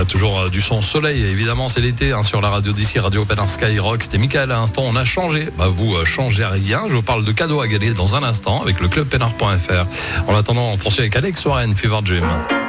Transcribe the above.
Toujours du son soleil, évidemment c'est l'été sur la radio d'ici, Radio Pénard Skyrock. C'était Mickaël à l'instant, on a changé. Vous changez rien, je vous parle de cadeaux à gagner dans un instant avec le club pénard.fr. En attendant, on poursuit avec Alex Warren, Fever Dream.